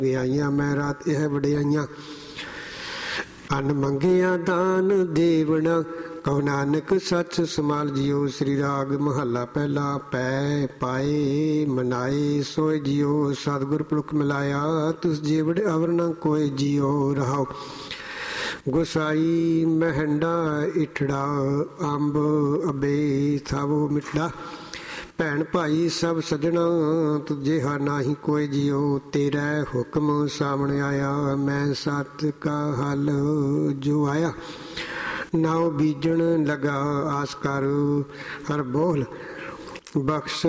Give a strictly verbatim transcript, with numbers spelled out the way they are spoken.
ਆਈਆਂ ਮੈਂ ਰਾਤ ਇਹ ਵਡਿਆਈਆਂ। ਅੰਨ ਮੰਗਿਆ ਦਾਨ ਦੇਵਣਾ ਕਹੋ ਨਾਨਕ ਸੱਚ ਸਮਾਲ ਜਿਓ। ਸ੍ਰੀ ਰਾਗ ਮਹੱਲਾ ਪਹਿਲਾ। ਪੈ ਪਾਏ ਮਨਾਏ ਸੋਏ ਜਿਓ। ਸਤਿਗੁਰ ਪੁਰਖ ਮਿਲਾਇਆ ਤੁਸ ਜੀਵੜ ਅਵਰ ਨ ਕੋਇ ਜਿਓ। ਰਹਾਓ ਗੁਸਾਈ ਮਹਿੰਡਾ ਇਠੜਾ ਅੰਬ ਅਬੇ ਥਾਵੋ ਮਿਠੜਾ। ਭੈਣ ਭਾਈ ਸਭ ਸਜਣਾ ਤੁਝੇ ਨਾਹੀ ਕੋਈ ਜਿਓ। ਤੇਰਾ ਹੁਕਮ ਸਾਹਮਣੇ ਆਇਆ ਮੈਂ ਸਤ ਕਾ ਹਲ ਜੋ ਆਇਆ। ਨਾਉ ਬੀਜਣ ਲਗਾ ਆਸ ਕਰ ਹਰ ਬੋਲ ਬਖਸ਼